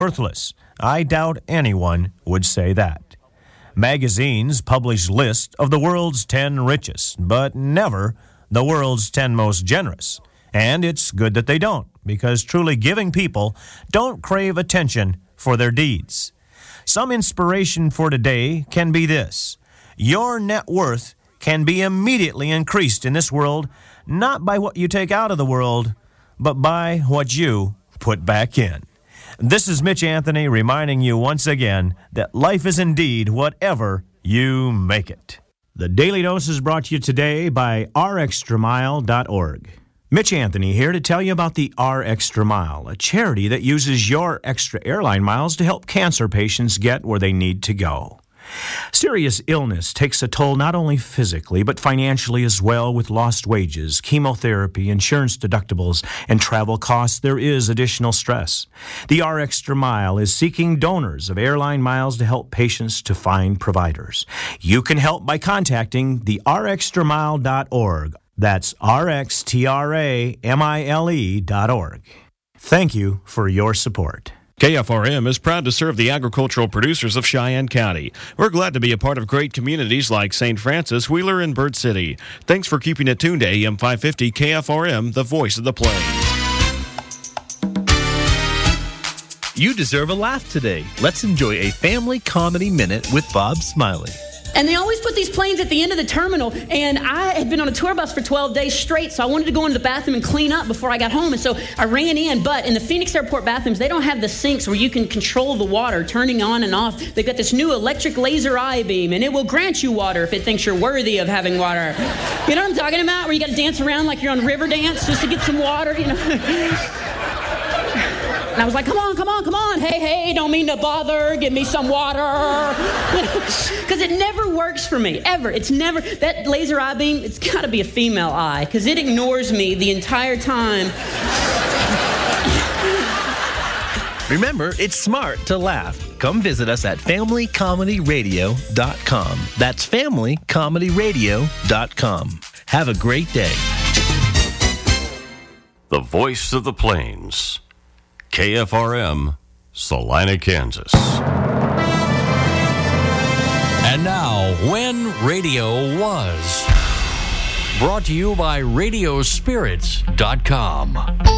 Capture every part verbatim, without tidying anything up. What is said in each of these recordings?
worthless. I doubt anyone would say that. Magazines publish lists of the world's ten richest, but never the world's ten most generous. And it's good that they don't, because truly giving people don't crave attention for their deeds. Some inspiration for today can be this: your net worth can be immediately increased in this world, not by what you take out of the world, but by what you put back in. This is Mitch Anthony reminding you once again that life is indeed whatever you make it. The Daily Dose is brought to you today by r extra mile dot org. Mitch Anthony here to tell you about the R Extra Mile, a charity that uses your extra airline miles to help cancer patients get where they need to go. Serious illness takes a toll not only physically, but financially as well. With lost wages, chemotherapy, insurance deductibles, and travel costs, there is additional stress. The R Extra Mile is seeking donors of airline miles to help patients to find providers. You can help by contacting the r extra mile dot org. That's r x t r a m i l e dot org. Thank you for your support. K F R M is proud to serve the agricultural producers of Cheyenne County. We're glad to be a part of great communities like Saint Francis, Wheeler, and Bird City. Thanks for keeping it tuned to A M five fifty K F R M, the voice of the plains. You deserve a laugh today. Let's enjoy a family comedy minute with Bob Smiley. And they always put these planes at the end of the terminal, and I had been on a tour bus for twelve days straight, so I wanted to go into the bathroom and clean up before I got home, and so I ran in. But in the Phoenix Airport bathrooms, they don't have the sinks where you can control the water turning on and off. They've got this new electric laser eye beam, and it will grant you water if it thinks you're worthy of having water. You know what I'm talking about? Where you got to dance around like you're on river dance just to get some water, you know? And I was like, come on, come on, come on. Hey, hey, don't mean to bother. Give me some water. Because it never works for me, ever. It's never, that laser eye beam, it's got to be a female eye, because it ignores me the entire time. Remember, it's smart to laugh. Come visit us at family comedy radio dot com. That's family comedy radio dot com. Have a great day. The voice of the plains. K F R M, Salina, Kansas. And now, When Radio Was. Brought to you by radio spirits dot com.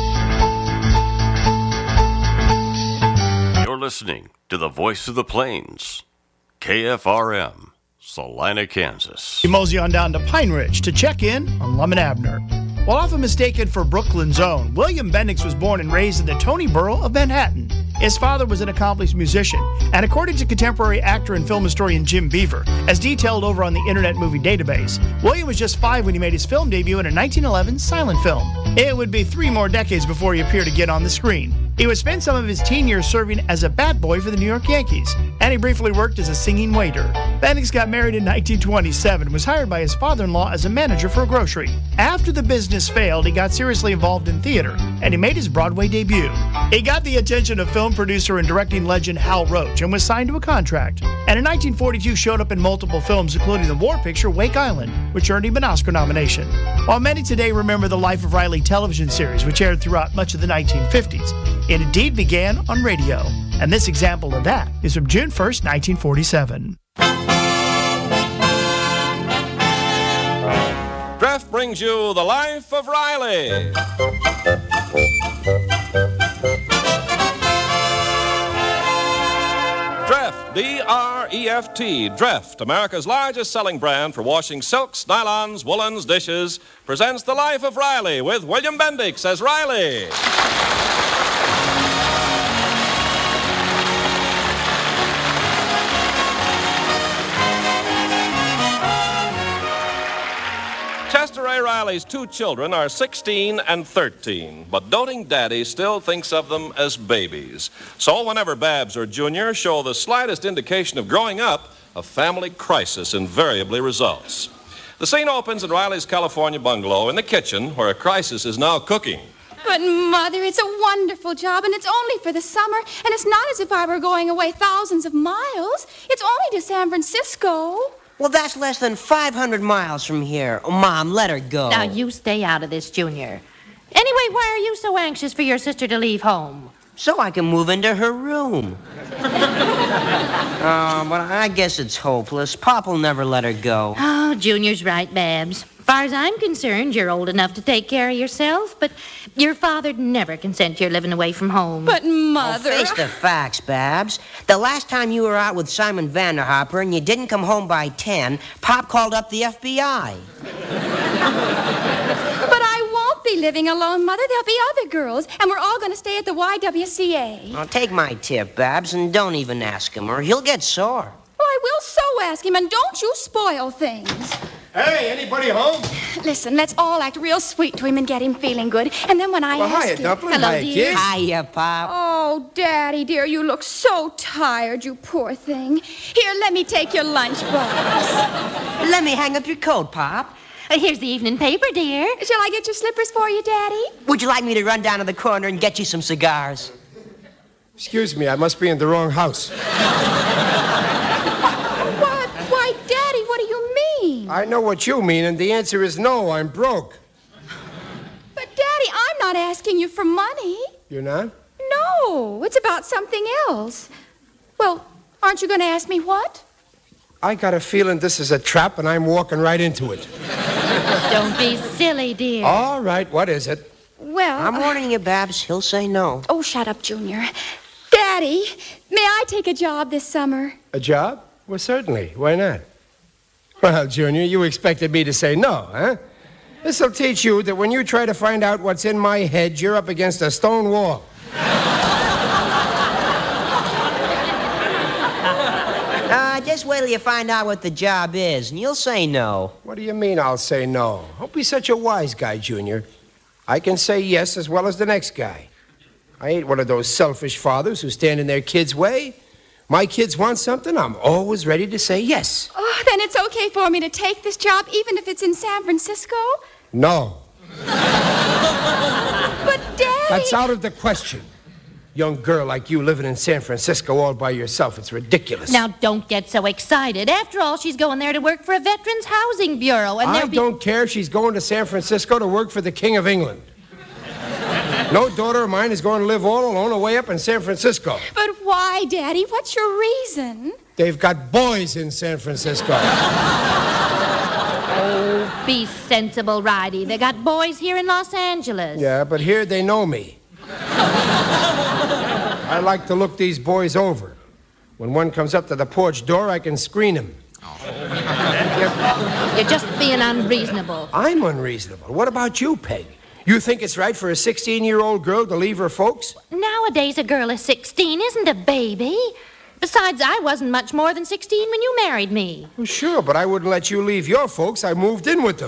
You're listening to the voice of the plains. K F R M, Salina, Kansas. You mosey on down to Pine Ridge to check in on Lum and Abner. While often mistaken for Brooklyn's own, William Bendix was born and raised in the Tony Borough of Manhattan. His father was an accomplished musician, and according to contemporary actor and film historian Jim Beaver, as detailed over on the Internet Movie Database, William was just five when he made his film debut in a nineteen eleven silent film. It would be three more decades before he appeared again on the screen. He would spend some of his teen years serving as a bat boy for the New York Yankees, and he briefly worked as a singing waiter. Bendix got married in nineteen twenty-seven and was hired by his father-in-law as a manager for a grocery. After the business failed, he got seriously involved in theater, and he made his Broadway debut. He got the attention of film producer and directing legend Hal Roach and was signed to a contract. And in nineteen forty-two showed up in multiple films, including the war picture Wake Island, which earned him an Oscar nomination. While many today remember the Life of Riley television series, which aired throughout much of the nineteen fifties, it indeed began on radio. And this example of that is from June first, nineteen forty-seven. Draft brings you The Life of Riley. Dreft, D R E F T, Dreft, America's largest selling brand for washing silks, nylons, woolens, dishes, presents The Life of Riley with William Bendix as Riley. Chester A. Riley's two children are sixteen and thirteen, but doting daddy still thinks of them as babies. So whenever Babs or Junior show the slightest indication of growing up, a family crisis invariably results. The scene opens in Riley's California bungalow in the kitchen, where a crisis is now cooking. But, Mother, it's a wonderful job, and it's only for the summer, and it's not as if I were going away thousands of miles. It's only to San Francisco. Well, that's less than five hundred miles from here. Oh, Mom, let her go. Now, you stay out of this, Junior. Anyway, why are you so anxious for your sister to leave home? So I can move into her room. Oh, but I guess it's hopeless. Pop will never let her go. Oh, Junior's right, Babs. As far as I'm concerned, you're old enough to take care of yourself, but your father'd never consent to your living away from home. But, Mother... Oh, face the facts, Babs. The last time you were out with Simon Vanderhopper and you didn't come home by ten, Pop called up the F B I. But I won't be living alone, Mother. There'll be other girls, and we're all going to stay at the Y W C A. Now, take my tip, Babs, and don't even ask him, or he'll get sore. Well, I will so ask him, and don't you spoil things. Hey, anybody home? Listen, let's all act real sweet to him and get him feeling good. And then when I Well, ask hiya, him... Dumpling. Hello, Hiya, dear. kid. Hiya, Pop. Oh, Daddy, dear, you look so tired, you poor thing. Here, let me take your lunchbox. Let me hang up your coat, Pop. Uh, here's the evening paper, dear. Shall I get your slippers for you, Daddy? Would you like me to run down to the corner and get you some cigars? Excuse me, I must be in the wrong house. What? Why, Daddy, what do you mean? I know what you mean, and the answer is no, I'm broke. But, Daddy, I'm not asking you for money. You're not? No, it's about something else. Well, aren't you going to ask me what? I got a feeling this is a trap, and I'm walking right into it. Don't be silly, dear. All right, what is it? Well... I'm warning you, Babs. He'll say no. Oh, shut up, Junior. Daddy, may I take a job this summer? A job? Well, certainly. Why not? Well, Junior, you expected me to say no, huh? This'll teach you that when you try to find out what's in my head, you're up against a stone wall. Uh, just wait till you find out what the job is, and you'll say no. What do you mean I'll say no? Don't be such a wise guy, Junior. I can say yes as well as the next guy. I ain't one of those selfish fathers who stand in their kids' way. My kids want something, I'm always ready to say yes. Oh, then it's okay for me to take this job, even if it's in San Francisco? No. But, Daddy... That's out of the question. Young girl like you living in San Francisco all by yourself, it's ridiculous. Now, don't get so excited. After all, she's going there to work for a Veterans Housing Bureau, and I there'll be... don't care if she's going to San Francisco to work for the King of England. No daughter of mine is going to live all alone away up in San Francisco. But why, Daddy? What's your reason? They've got boys in San Francisco. Oh, be sensible, Ridey. They got boys here in Los Angeles. Yeah, but here they know me. I like to look these boys over. When one comes up to the porch door, I can screen him. You're, you're just being unreasonable. I'm unreasonable. What about you, Peg? You think it's right for a sixteen-year-old girl to leave her folks? Nowadays, a girl of sixteen isn't a baby. Besides, I wasn't much more than sixteen when you married me. Well, sure, but I wouldn't let you leave your folks. I moved in with them.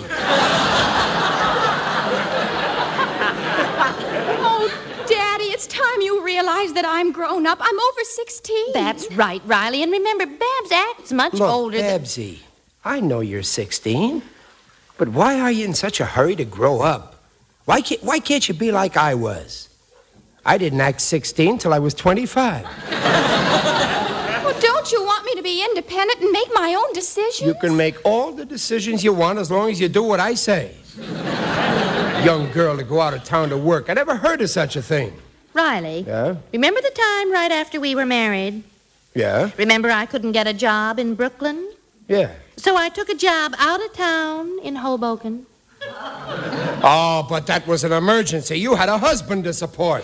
Oh, Daddy, it's time you realize that I'm grown up. I'm over sixteen. That's right, Riley. And remember, Babs acts much Look, older than... Babsy, I know you're sixteen, but why are you in such a hurry to grow up? Why can't, why can't you be like I was? I didn't act sixteen till I was twenty-five. Well, don't you want me to be independent and make my own decisions? You can make all the decisions you want as long as you do what I say. Young girl to go out of town to work. I never heard of such a thing. Riley, Yeah? remember the time right after we were married? Yeah? Remember I couldn't get a job in Brooklyn? Yeah. So I took a job out of town in Hoboken. Oh, but that was an emergency. You had a husband to support.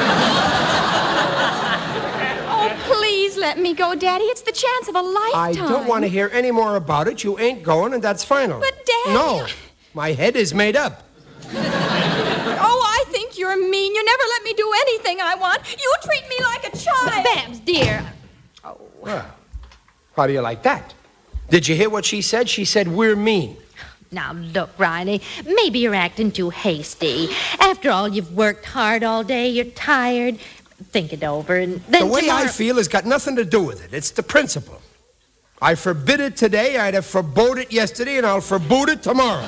Oh, please let me go, Daddy. It's the chance of a I lifetime. don't want to hear any more about it. You ain't going, and that's final. But, Daddy... No, my head is made up. Oh, I think you're mean. You never let me do anything I want. You treat me like a child. Babs, dear. Oh. Well, how do you like that? Did you hear what she said? She said we're mean. Now, look, Riley, maybe you're acting too hasty. After all, you've worked hard all day. You're tired. Think it over, and then The way tomorrow... I feel has got nothing to do with it. It's the principle. I forbid it today, I'd have forbode it yesterday, and I'll forbode it tomorrow.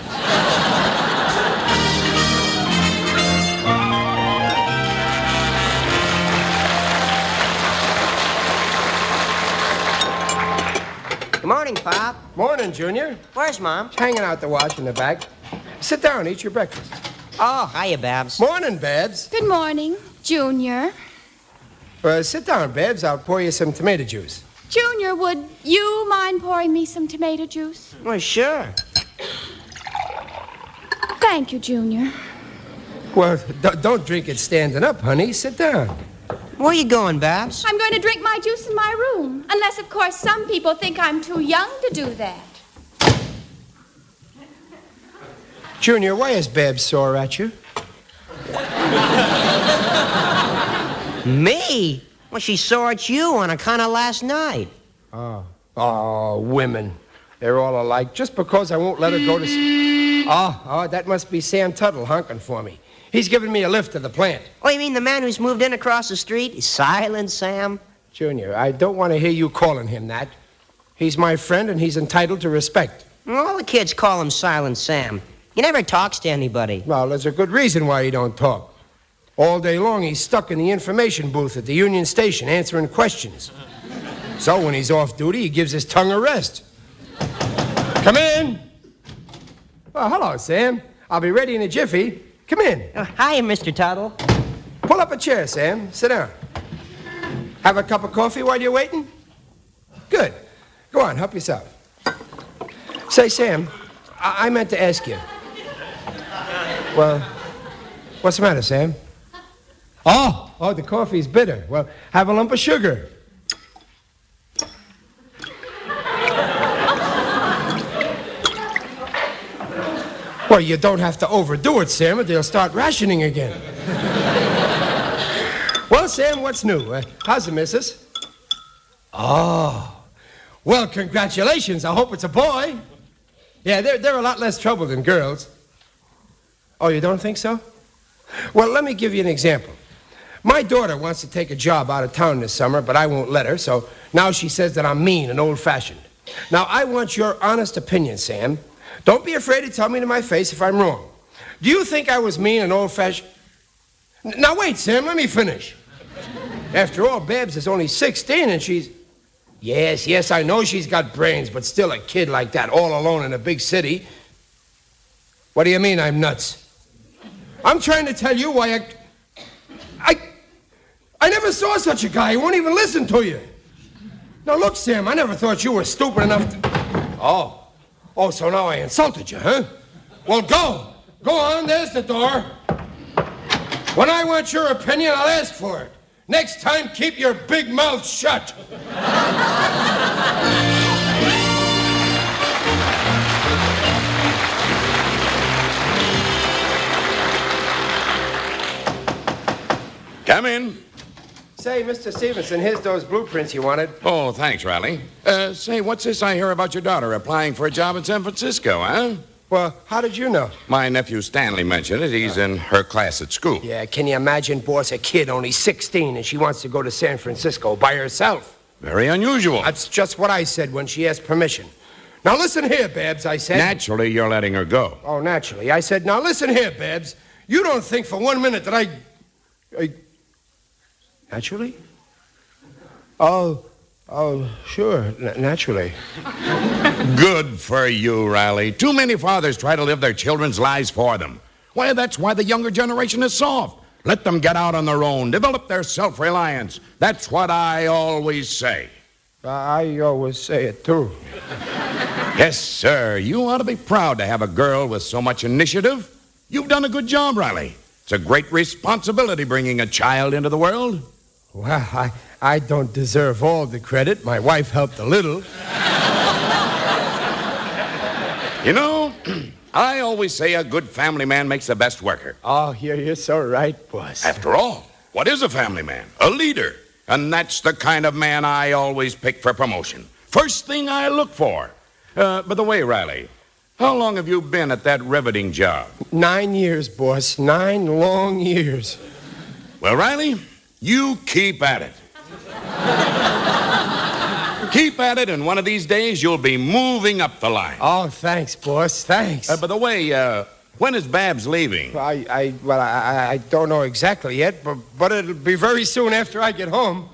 Good morning, Pop. Morning, Junior. Where's Mom? Hanging out the wash in the back. Sit down, eat your breakfast. Oh, hiya, Babs. Morning, Babs. Good morning, Junior. Uh, sit down, Babs. I'll pour you some tomato juice. Junior, would you mind pouring me some tomato juice? Well, sure. Thank you, Junior. Well, d- don't drink it standing up, honey. Sit down. Where you going, Babs? I'm going to drink my juice in my room. Unless, of course, some people think I'm too young to do that. Junior, why is Babs sore at you? Me? Well, she saw at you on account of last night. Oh. Oh, women. They're all alike. Just because I won't let her go to... S- oh, oh, that must be Sam Tuttle honking for me. He's giving me a lift to the plant. Oh, you mean the man who's moved in across the street? Silent Sam? Junior, I don't want to hear you calling him that. He's my friend, and he's entitled to respect. All the kids call him Silent Sam. He never talks to anybody. Well, there's a good reason why he don't talk. All day long, he's stuck in the information booth at the Union Station answering questions. So when he's off duty, he gives his tongue a rest. Come in. Oh, hello, Sam. I'll be ready in a jiffy. Come in. Uh, hi, Mister Tuttle. Pull up a chair, Sam. Sit down. Have a cup of coffee while you're waiting? Good. Go on, help yourself. Say, Sam, I, I meant to ask you. Well, what's the matter, Sam? Oh, oh, the coffee's bitter. Well, have a lump of sugar. Well, you don't have to overdo it, Sam, or they'll start rationing again. Well, Sam, what's new? Uh, how's the missus? Oh, well, congratulations. I hope it's a boy. Yeah, they're, they're a lot less trouble than girls. Oh, you don't think so? Well, let me give you an example. My daughter wants to take a job out of town this summer, but I won't let her, so now she says that I'm mean and old-fashioned. Now, I want your honest opinion, Sam. Don't be afraid to tell me to my face if I'm wrong. Do you think I was mean and old-fashioned? Now, wait, Sam, let me finish. After all, Babs is only sixteen, and she's... Yes, yes, I know she's got brains, but still a kid like that, all alone in a big city. What do you mean I'm nuts? I'm trying to tell you why I... I... I never saw such a guy. He won't even listen to you. Now, look, Sam, I never thought you were stupid enough to... Oh. Oh, so now I insulted you, huh? Well, go. Go on, there's the door. When I want your opinion, I'll ask for it. Next time, keep your big mouth shut. Come in. Say, Mister Stevenson, here's those blueprints you wanted. Oh, thanks, Riley. Uh, say, what's this I hear about your daughter applying for a job in San Francisco, huh? Well, how did you know? My nephew Stanley mentioned it. He's in her class at school. Yeah, can you imagine, boss, a kid only sixteen and she wants to go to San Francisco by herself? Very unusual. That's just what I said when she asked permission. Now listen here, Babs, I said... Naturally, you're letting her go. Oh, naturally. I said, now listen here, Babs. You don't think for one minute that I... I... Naturally? Oh, oh, sure, N- naturally. Good for you, Riley. Too many fathers try to live their children's lives for them. Why, that's why the younger generation is soft. Let them get out on their own, develop their self-reliance. That's what I always say. I always say it, too. Yes, sir. You ought to be proud to have a girl with so much initiative. You've done a good job, Riley. It's a great responsibility bringing a child into the world. Well, I, I don't deserve all the credit. My wife helped a little. You know, I always say a good family man makes the best worker. Oh, you're, you're so right, boss. After all, what is a family man? A leader. And that's the kind of man I always pick for promotion. First thing I look for. Uh, by the way, Riley, how long have you been at that riveting job? Nine years, boss. Nine long years. Well, Riley, you keep at it. Keep at it, and one of these days you'll be moving up the line. Oh, thanks, boss. Thanks. Uh, by the way, uh, when is Babs leaving? I, I, well, I, I don't know exactly yet, but, but it'll be very soon after I get home.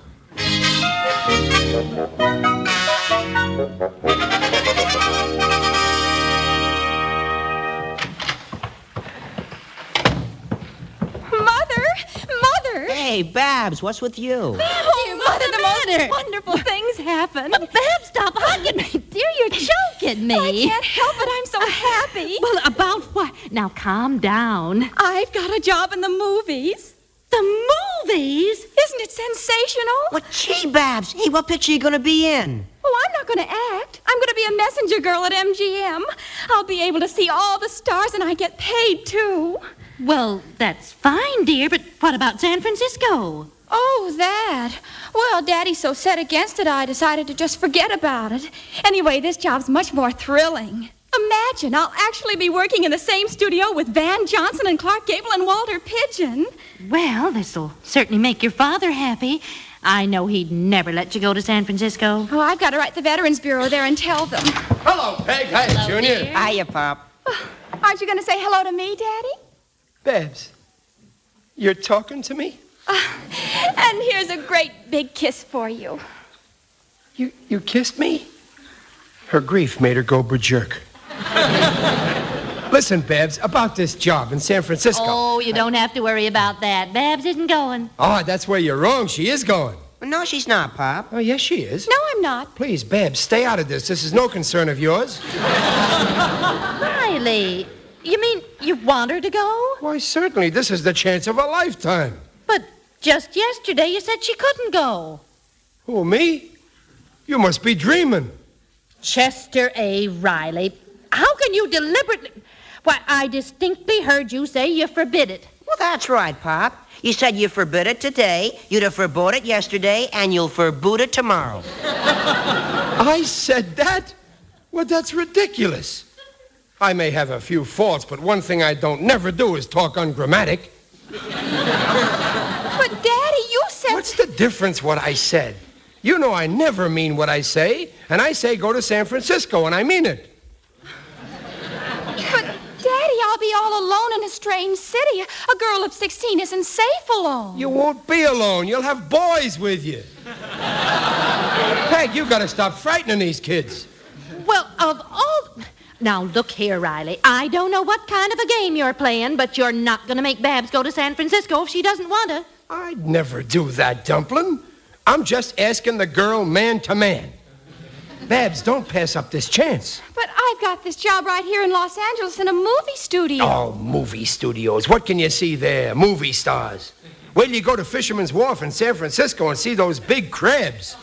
Mother! Mother! Hey, Hey, Babs, what's with you? Oh, dear, what's the, the most matter? wonderful things happen. But Babs, stop hugging me. Dear, you're choking me. I can't help it. I'm so happy. Well, about what? Now, calm down. I've got a job in the movies. The movies? Isn't it sensational? What, gee, Babs. Hey, what picture are you going to be in? Oh, I'm not going to act. I'm going to be a messenger girl at M G M. I'll be able to see all the stars, and I get paid, too. Well, that's fine, dear, but what about San Francisco? Oh, that. Well, Daddy's so set against it, I decided to just forget about it. Anyway, this job's much more thrilling. Imagine, I'll actually be working in the same studio with Van Johnson and Clark Gable and Walter Pidgeon. Well, this'll certainly make your father happy. I know he'd never let you go to San Francisco. Oh, I've got to write the Veterans Bureau there and tell them. Hello, Peg. Hi, Hello, Junior. dear. Hiya, Pop. Oh, aren't you going to say hello to me, Daddy? Babs, you're talking to me? Uh, and here's a great big kiss for you. You you kissed me? Her grief made her go berjerk. Listen, Babs, about this job in San Francisco. Oh, you don't have to worry about that. Babs isn't going. Oh, that's where you're wrong. She is going. No, she's not, Pop. Oh, yes, she is. No, I'm not. Please, Babs, stay out of this. This is no concern of yours. Riley, you mean you want her to go? Why, certainly. This is the chance of a lifetime. But just yesterday you said she couldn't go. Who, me? You must be dreaming. Chester A. Riley, how can you deliberately... Why, I distinctly heard you say you forbid it. Well, that's right, Pop. You said you forbid it today, you'd have forbode it yesterday, and you'll forbode it tomorrow. I said that? Well, that's ridiculous. I may have a few faults, but one thing I don't never do is talk ungrammatic. But, Daddy, you said... What's the difference what I said? You know I never mean what I say, and I say go to San Francisco, and I mean it. But, Daddy, I'll be all alone in a strange city. A girl of sixteen isn't safe alone. You won't be alone. You'll have boys with you. Peg, you gotta stop frightening these kids. Well, of all... Now, look here, Riley. I don't know what kind of a game you're playing, but you're not going to make Babs go to San Francisco if she doesn't want to. I'd never do that, Dumpling. I'm just asking the girl man to man. Babs, don't pass up this chance. But I've got this job right here in Los Angeles in a movie studio. Oh, movie studios. What can you see there? Movie stars. Wait till you go to Fisherman's Wharf in San Francisco and see those big crabs.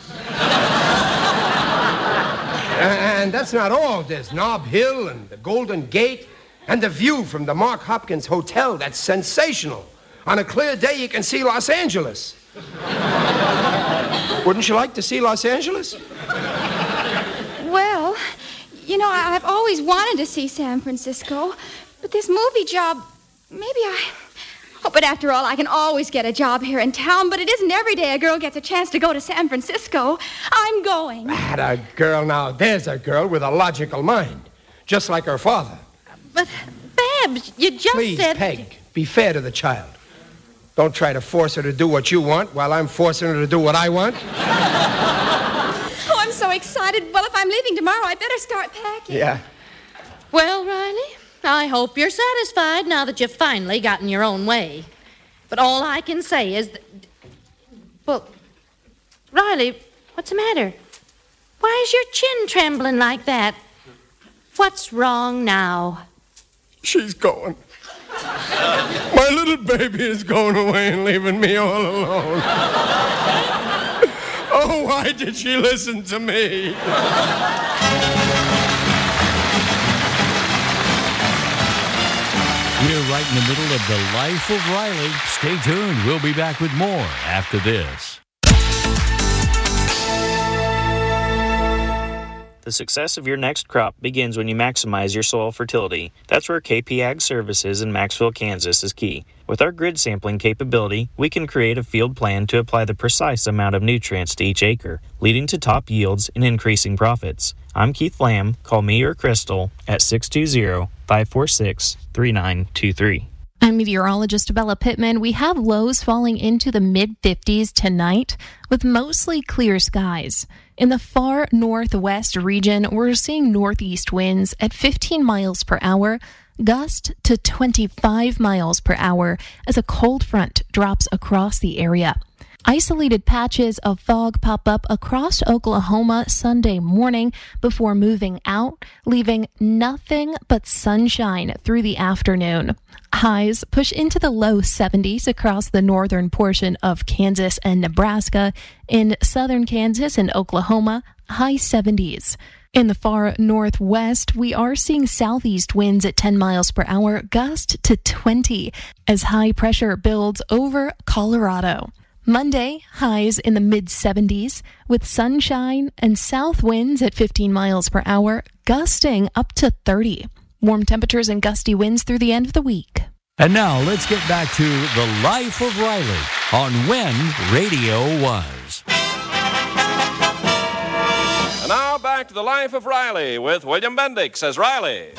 And that's not all. There's Nob Hill and the Golden Gate and the view from the Mark Hopkins Hotel. That's sensational. On a clear day, you can see Los Angeles. Wouldn't you like to see Los Angeles? Well, you know, I've always wanted to see San Francisco, but this movie job, maybe I... Oh, but after all, I can always get a job here in town, but it isn't every day a girl gets a chance to go to San Francisco. I'm going. That a girl now. There's a girl with a logical mind, just like her father. But, Babs, you just Please, said... Peg, be fair to the child. Don't try to force her to do what you want while I'm forcing her to do what I want. Oh, I'm so excited. Well, if I'm leaving tomorrow, I better start packing. Yeah. Well, Riley, I hope you're satisfied now that you've finally gotten your own way. But all I can say is that... Well, Riley, what's the matter? Why is your chin trembling like that? What's wrong now? She's going. My little baby is going away and leaving me all alone. Oh, why did she listen to me? We're right in the middle of the life of Riley. Stay tuned. We'll be back with more after this. The success of your next crop begins when you maximize your soil fertility. That's where K P Ag Services in Maxville, Kansas is key. With our grid sampling capability, we can create a field plan to apply the precise amount of nutrients to each acre, leading to top yields and increasing profits. I'm Keith Lamb. Call me or Crystal at six two zero, five four six, three nine two three. I'm meteorologist Bella Pittman. We have lows falling into the mid fifties tonight with mostly clear skies. In the far northwest region, we're seeing northeast winds at fifteen miles per hour. gust to twenty-five miles per hour as a cold front drops across the area. Isolated patches of fog pop up across Oklahoma Sunday morning before moving out, leaving nothing but sunshine through the afternoon. Highs push into the low seventies across the northern portion of Kansas and Nebraska. In southern Kansas and Oklahoma, high seventies. In the far northwest, we are seeing southeast winds at ten miles per hour, gust to twenty, as high pressure builds over Colorado. Monday, highs in the mid-seventies, with sunshine and south winds at fifteen miles per hour, gusting up to thirty. Warm temperatures and gusty winds through the end of the week. And now let's get back to The Life of Riley on When Radio Was. And now back to The Life of Riley with William Bendix as Riley.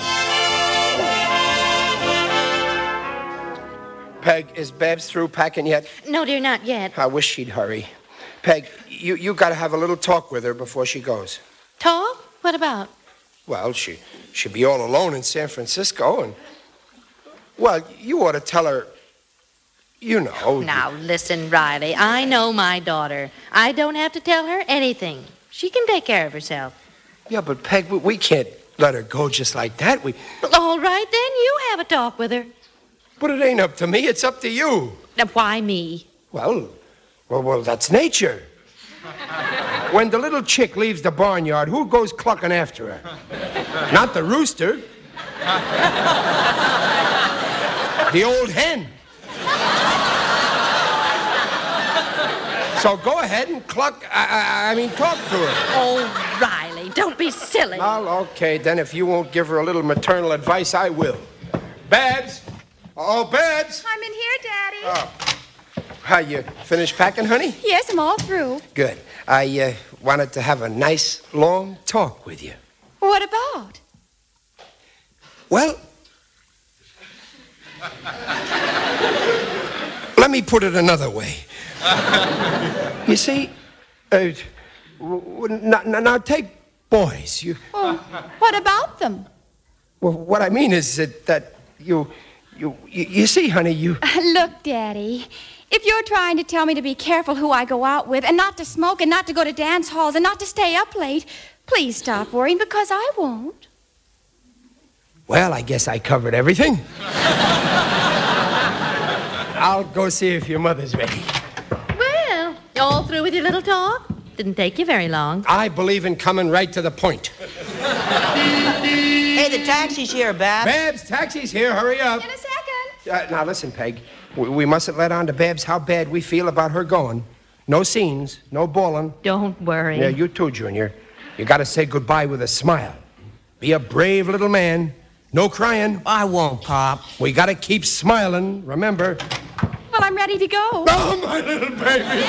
Peg, is Babs through packing yet? No, dear, not yet. I wish she'd hurry. Peg, you, you got to have a little talk with her before she goes. Talk? What about? Well, she should be all alone in San Francisco, and... Well, you ought to tell her... You know... Now, listen, Riley, I know my daughter. I don't have to tell her anything. She can take care of herself. Yeah, but Peg, we, we can't let her go just like that. We... Well, all right, then, you have a talk with her. But it ain't up to me, it's up to you. Now, why me? Well, well, well, that's nature. When the little chick leaves the barnyard, who goes clucking after her? Not the rooster. The old hen. So go ahead and cluck, I, I, I mean, talk to her. Oh, Riley, don't be silly. Well, okay, then if you won't give her a little maternal advice, I will. Babs! Oh, Babs! I'm in here, Daddy. Oh. How, you finished packing, honey? Yes, I'm all through. Good. I uh, wanted to have a nice, long talk with you. What about? Well, let me put it another way. You see, uh, w- w- now, now take boys. You. Oh, what about them? Well, what I mean is that, that you, you, you, you see, honey, you... Look, Daddy, if you're trying to tell me to be careful who I go out with and not to smoke and not to go to dance halls and not to stay up late, please stop worrying because I won't. Well, I guess I covered everything. I'll go see if your mother's ready. Well, you all through with your little talk? Didn't take you very long. I believe in coming right to the point. Hey, the taxi's here, Babs. Babs, taxi's here. Hurry up. In a second. Uh, now, listen, Peg. We, we mustn't let on to Babs how bad we feel about her going. No scenes, no bawling. Don't worry. Yeah, you too, Junior. You got to say goodbye with a smile. Be a brave little man. No crying. I won't, Pop. We got to keep smiling, remember. Well, I'm ready to go. Oh, my little baby.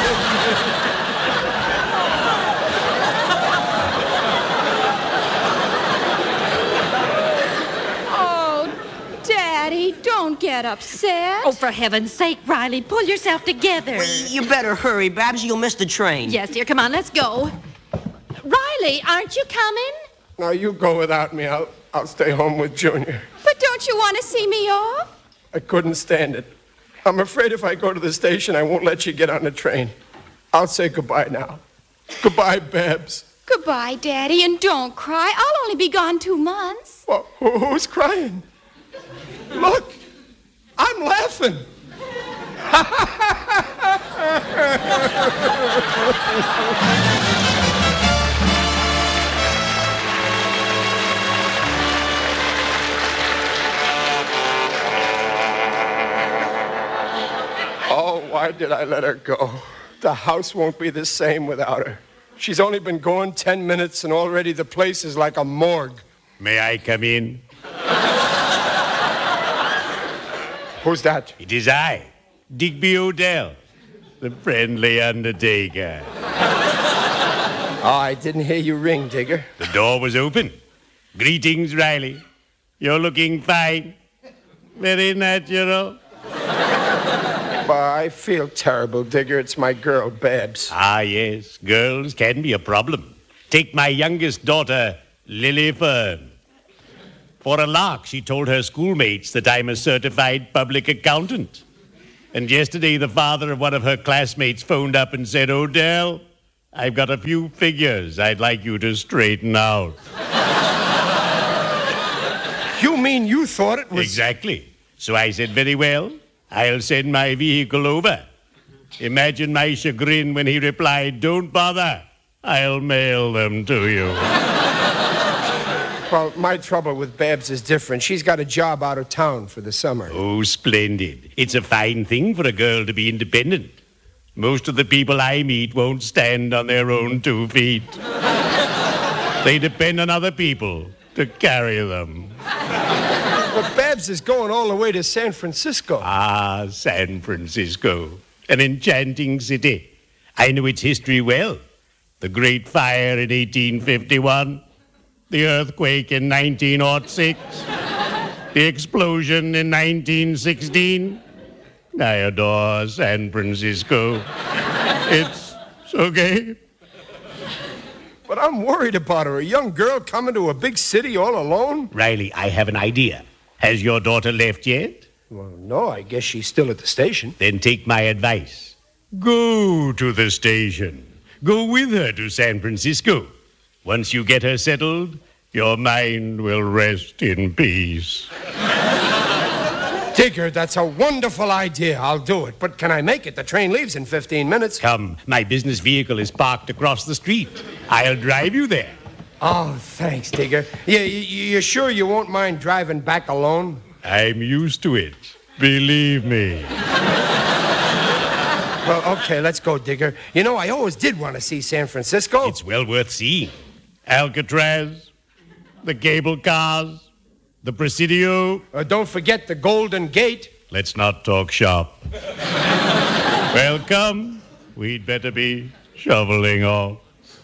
Oh, Daddy, don't get upset. Oh, for heaven's sake, Riley, pull yourself together. Well, you better hurry, Babs. You'll miss the train. Yes, dear, come on, let's go. Riley, aren't you coming? Now, you go without me. I'll, I'll stay home with Junior. But don't you want to see me off? I couldn't stand it. I'm afraid if I go to the station, I won't let you get on the train. I'll say goodbye now. Goodbye, Babs. Goodbye, Daddy, and don't cry. I'll only be gone two months. Well, who- who's crying? Look, I'm laughing. Oh, why did I let her go? The house won't be the same without her. She's only been gone ten minutes, and already the place is like a morgue. May I come in? Who's that? It is I, Digby Odell, the friendly undertaker. Oh, I didn't hear you ring, Digger. The door was open. Greetings, Riley. You're looking fine. Very natural. I feel terrible, Digger. It's my girl, Babs. Ah, yes. Girls can be a problem. Take my youngest daughter, Lily Fern. For a lark, she told her schoolmates that I'm a certified public accountant. And yesterday, the father of one of her classmates phoned up and said, Odell, I've got a few figures I'd like you to straighten out. You mean you thought it was... Exactly. So I said, very well, I'll send my vehicle over. Imagine my chagrin when he replied, don't bother, I'll mail them to you. Well, my trouble with Babs is different. She's got a job out of town for the summer. Oh, splendid. It's a fine thing for a girl to be independent. Most of the people I meet won't stand on their own two feet. They depend on other people to carry them. But Babs is going all the way to San Francisco. Ah, San Francisco. An enchanting city. I know its history well. The Great Fire in eighteen fifty-one. The earthquake in nineteen oh six, the explosion in nineteen sixteen. I adore San Francisco. It's so gay. But I'm worried about her. A young girl coming to a big city all alone? Riley, I have an idea. Has your daughter left yet? Well, no, I guess she's still at the station. Then take my advice. Go to the station. Go with her to San Francisco. Once you get her settled, your mind will rest in peace. Digger, that's a wonderful idea. I'll do it. But can I make it? The train leaves in fifteen minutes. Come, my business vehicle is parked across the street. I'll drive you there. Oh, thanks, Digger. Yeah, you, you sure you won't mind driving back alone? I'm used to it. Believe me. Well, okay, let's go, Digger. You know, I always did want to see San Francisco. It's well worth seeing. Alcatraz, the cable cars, the Presidio. Uh, don't forget the Golden Gate. Let's not talk shop. Well, come. We'd better be shoveling off.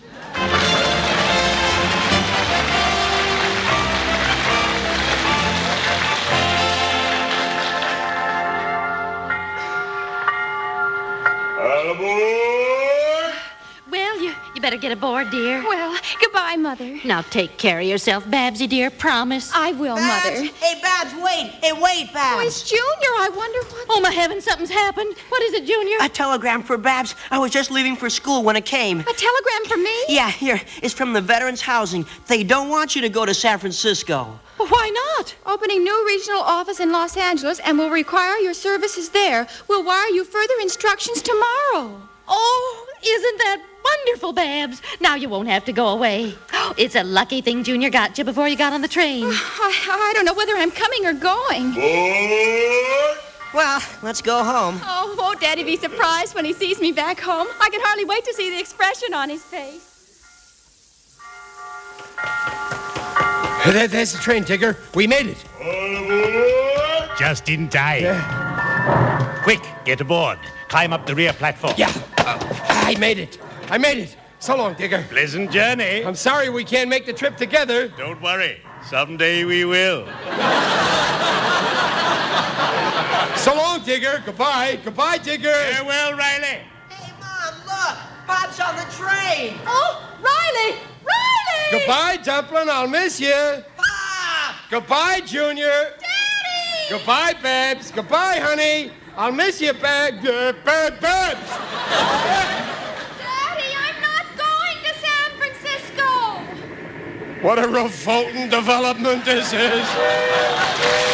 Better get aboard, dear. Well, goodbye, Mother. Now take care of yourself, Babsy, dear. Promise. I will, Babs? Mother. Hey, Babs, wait. Hey, wait, Babs. Oh, it's Junior. I wonder what... Oh, my heavens, something's happened. What is it, Junior? A telegram for Babs. I was just leaving for school when it came. A telegram for me? Yeah, here. It's from the Veterans Housing. They don't want you to go to San Francisco. Well, why not? Opening new regional office in Los Angeles and will require your services there. We'll wire you further instructions tomorrow. Oh, isn't that wonderful, Babs? Now you won't have to go away. It's a lucky thing Junior got you before you got on the train. I, I don't know whether I'm coming or going. Well, let's go home. Oh, won't Daddy be surprised when he sees me back home? I can hardly wait to see the expression on his face. There, there's the train, Digger. We made it. Just in time. Yeah. Quick, get aboard. Climb up the rear platform. Yeah. Uh, I made it. I made it. So long, Digger. Pleasant journey. I'm sorry we can't make the trip together. Don't worry. Someday we will. So long, Digger. Goodbye. Goodbye, Digger. Farewell, Riley. Hey, Mom, look. Pop's on the train. Oh, Riley! Riley! Goodbye, Dumplin'. I'll miss you. Pop! Goodbye, Junior. Daddy! Goodbye, Babs. Goodbye, honey. I'll miss you, Babs. Uh, Babs. Babs. Daddy, I'm not going to San Francisco. What a revolting development this is.